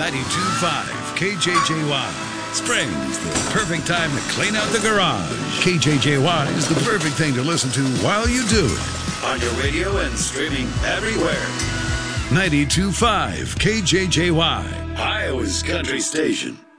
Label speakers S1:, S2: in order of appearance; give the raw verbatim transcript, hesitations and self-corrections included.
S1: ninety-two point five K J J Y. Spring's the perfect time to clean out the garage. K J J Y is the perfect thing to listen to while you do it. On your radio and streaming everywhere. ninety-two point five K J J Y, Iowa's country station.